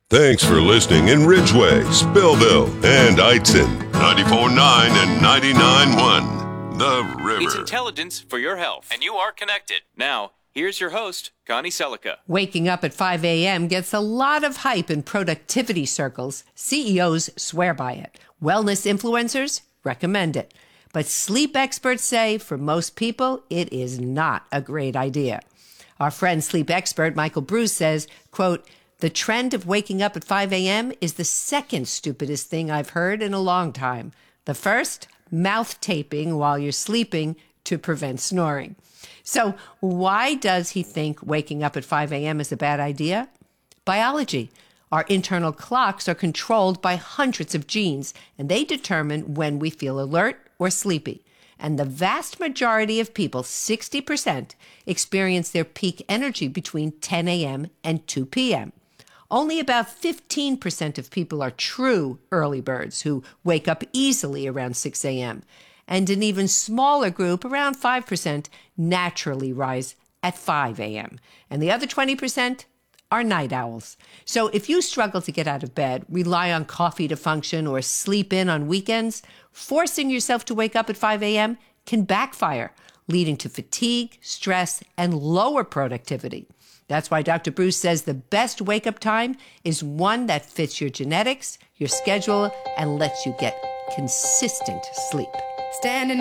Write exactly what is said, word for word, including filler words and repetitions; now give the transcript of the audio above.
Thanks for listening in Ridgeway, Spillville, and Eitzen. ninety-four point nine and ninety-nine point one. The River. It's intelligence for your health, and you are connected. Now, here's your host, Connie Selica. Waking up at five a.m. gets a lot of hype in productivity circles. C E Os swear by it. Wellness influencers recommend it. But sleep experts say for most people, it is not a great idea. Our friend sleep expert Michael Bruce says, quote, "The trend of waking up at five a.m. is the second stupidest thing I've heard in a long time. The first, mouth taping while you're sleeping to prevent snoring." So why does he think waking up at five a.m. is a bad idea? Biology. Our internal clocks are controlled by hundreds of genes, and they determine when we feel alert or sleepy. And the vast majority of people, sixty percent, experience their peak energy between ten a.m. and two p.m. Only about fifteen percent of people are true early birds who wake up easily around six a.m. And an even smaller group, around five percent, naturally rise at five a.m. And the other twenty percent are night owls. So if you struggle to get out of bed, rely on coffee to function, or sleep in on weekends, forcing yourself to wake up at five a.m. can backfire, leading to fatigue, stress, and lower productivity. That's why Doctor Bruce says the best wake-up time is one that fits your genetics, your schedule, and lets you get consistent sleep. Standing